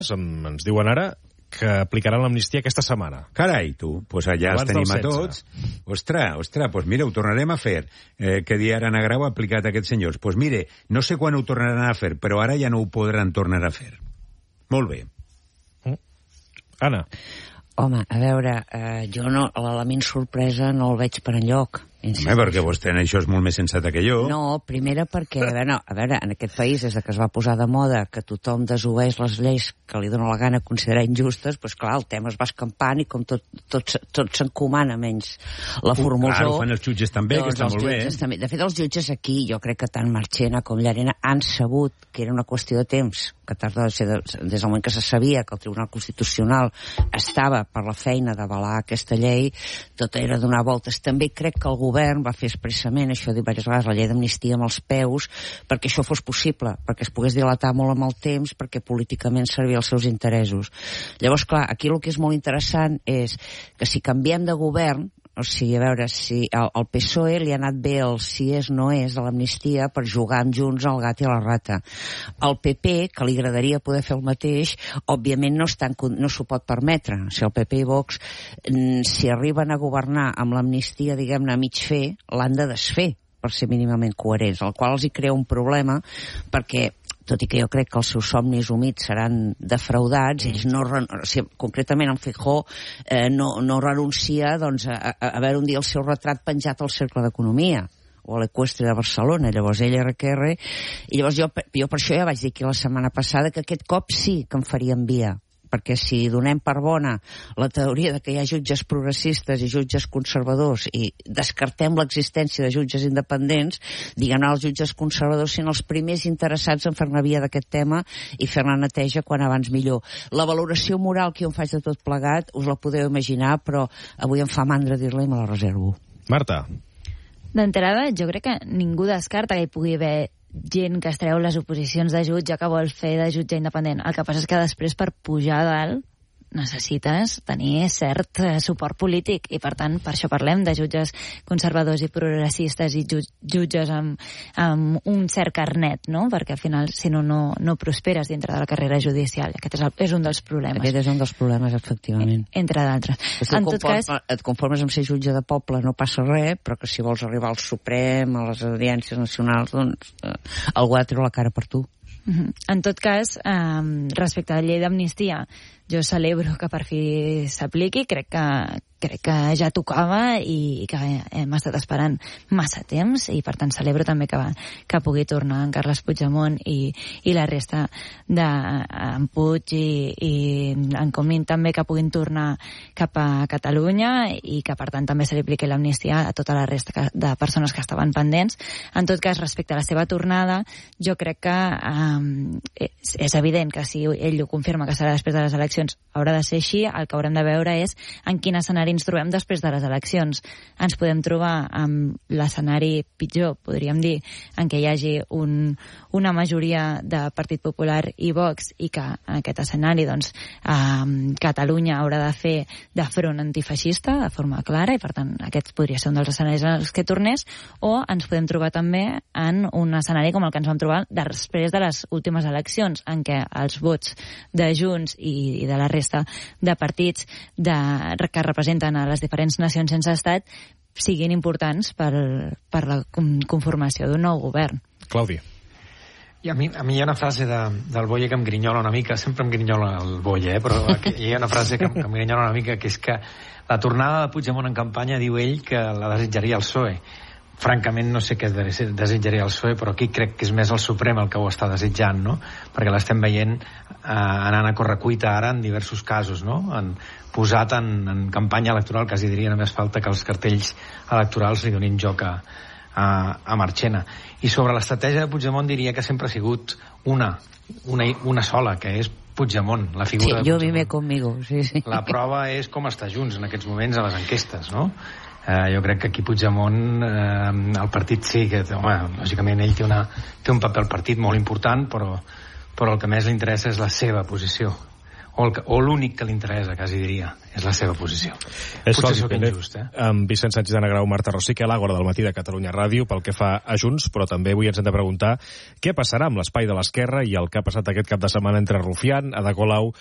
ens diuen ara que aplicaran l'amnistia aquesta setmana. Carai, tu, doncs allà els tenim a tots. Ostres, doncs mira, ho tornarem a fer. Que dia Ara Grau ha aplicat a aquests senyors. Doncs mire, no sé quan ho tornaran a fer, però ara ja no ho podran tornar a fer. Molt bé. Anna. Home, a veure, jo l'element sorpresa no el veig per enlloc. Home, perquè vostè en això és molt més sensata que jo. No, primera perquè, a veure, en aquest país, des que es va posar de moda que tothom desobeeix les lleis que li dona la gana considerar injustes, doncs clar, el tema es va escampant i com tot s'encomana menys la formosor. Clar, ho fan els jutges també, que està molt bé. De fet, els jutges aquí, jo crec que tant Marchena com Llarena han sabut que era una qüestió de temps, que tarda de ser des del moment que se sabia que el Tribunal Constitucional estava per la feina d'avalar aquesta llei, tot era donar voltes. També crec que el govern va fer expressament, això ho he dit diverses vegades, la llei d'amnistia amb els peus, perquè això fos possible, perquè es pogués dilatar molt amb el temps, perquè políticament servia als seus interessos. Llavors, clar, aquí el que és molt interessant és que si canviem de govern, o sigui, a veure, si al PSOE li ha anat bé el si és no és de l'amnistia per jugar amb Junts al gat i a la rata. Al PP, que li agradaria poder fer el mateix, òbviament no s'ho pot permetre. Si el PP i Vox, si arriben a governar amb l'amnistia, diguem-ne, a mig fer, l'han de desfer per ser mínimament coherents, el qual els hi crea un problema perquè, tot i que jo crec que els seus somnis humits seran defraudats, ells concretament en Feijóo no renuncia doncs, a veure un dia el seu retrat penjat al Cercle d'Economia o a l'Equestre de Barcelona, llavors ell RQR, i llavors jo per això ja vaig dir aquí la setmana passada que aquest cop sí que em faria enviar, perquè si donem per bona la teoria de que hi ha jutges progressistes i jutges conservadors i descartem l'existència de jutges independents, diguem-ne els jutges conservadors siguin els primers interessats en fer-ne via d'aquest tema i fer-ne neteja quan abans millor. La valoració moral que jo em faig de tot plegat us la podeu imaginar, però avui em fa mandra dir-la i me la reservo. Marta. D'entrada, jo crec que ningú descarta que hi pugui haver gent que es treu les oposicions de jutge que vol fer de jutge independent. El que passa és que després per pujar a dalt necessites tenir cert suport polític i per tant per això parlem de jutges conservadors i progressistes i jutges amb un cert carnet, no? Perquè al final si no prosperes dintre de la carrera judicial. Aquest és un dels problemes. Aquest és un dels problemes, efectivament. Entre d'altres. En tot cas, et conformes amb ser jutge de poble, no passa res, però que si vols arribar al Suprem, a les audiències nacionals, doncs algú ha de treure la cara per tu. En tot cas, respecte a la llei d'amnistia, jo celebro que per fi s'apliqui, crec que ja tocava i que hem estat esperant massa temps i per tant celebro també que pugui tornar en Carles Puigdemont i la resta d'en Puig i en Comín també que puguin tornar cap a Catalunya i que per tant també se li apliqui l'amnistia a tota la resta de persones que estaven pendents. En tot cas, respecte a la seva tornada, jo crec que és evident que si ell ho confirma que serà després de les eleccions haurà de ser així, el que haurem de veure és en quin escenari ens trobem després de les eleccions. Ens podem trobar amb l'escenari pitjor, podríem dir, en què hi hagi una majoria de Partit Popular i Vox i que en aquest escenari doncs, Catalunya haurà de fer de front antifeixista de forma clara i per tant aquest podria ser un dels escenaris en els que tornés, o ens podem trobar també en un escenari com el que ens vam trobar després de les últimes eleccions, en què els vots de Junts i de la resta de partits que representen a les diferents nacions sense estat siguin importants per la conformació d'un nou govern. Clàudia. I a mi hi ha una frase del Boye que em grinyola una mica, sempre em grinyola el Boye, però hi ha una frase que em grinyola una mica, que és que la tornada de Puigdemont en campanya diu ell que la desitjaria el PSOE. Francament no sé què desitjaria el PSOE, però aquí crec que és més el Suprem el que ho està desitjant, no? Perquè l'estem veient anant a correcuita ara en diversos casos, no? Han posat en campanya electoral, quasi diria, només falta que els cartells electorals li donin joc a Marchena. I sobre l'estratègia de Puigdemont diria que sempre ha sigut una sola, que és Puigdemont, la figura de Puigdemont. Jo vime conmigo, sí. La prova és com està Junts en aquests moments a les enquestes, no? Jo crec que aquí Puigdemont el partit sí que, home, lògicament ell té un paper al partit molt important, però el que més li interessa és la seva posició, o l'únic que li interessa, quasi diria, és la seva posició. Potser sóc injust, amb Vicent Sánchez de Negrau, Marta Rosique, a l'Àgora del matí de Catalunya Ràdio, pel que fa a Junts, però també avui ens hem de preguntar què passarà amb l'espai de l'esquerra i el que ha passat aquest cap de setmana entre Rufián, Ada Colau